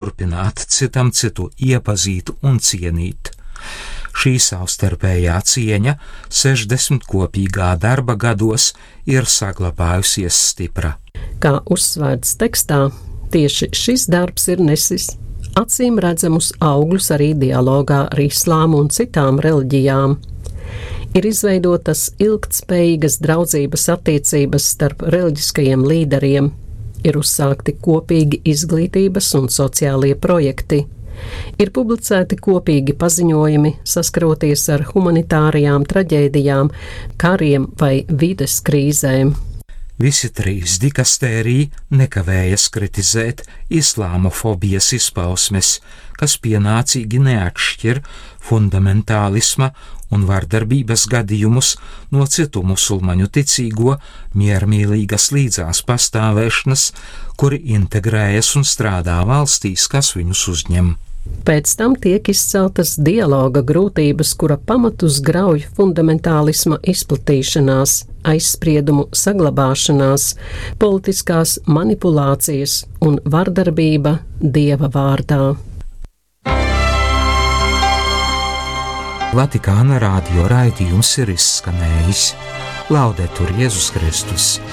turpināt citam citu iepazīt un cienīt. Šī savstarpējā cieņa 60 kopīgā darba gados ir saglabājusies stipra. Kā uzsvērts tekstā, tieši šis darbs ir nesis acīm redzamus augļus arī dialogā ar islāmu un citām reliģijām. Ir izveidotas ilgtspējīgas draudzības attiecības starp reliģiskajiem līderiem, ir uzsākti kopīgi izglītības un sociālie projekti, ir publicēti kopīgi paziņojumi saskaroties ar humanitārijām traģēdijām, kariem vai vides krīzēm. Visi trīs dikastēriji nekavējas kritizēt islāmofobijas izpausmes, kas pienācīgi neatšķir fundamentālisma un vardarbības gadījumus no citu musulmaņu ticīgo miermīlīgas līdzās pastāvēšanas, kuri integrējas un strādā valstīs, kas viņus uzņem. Pēc tam tiek izceltas dialoga grūtības, kura pamatus grauj fundamentālisma izplatīšanās, aizspriedumu saglabāšanās, politiskās manipulācijas un vardarbība Dieva vārdā. Vatikāna radio raidījums ir izskanējis. Laudetur Jēzus Kristus!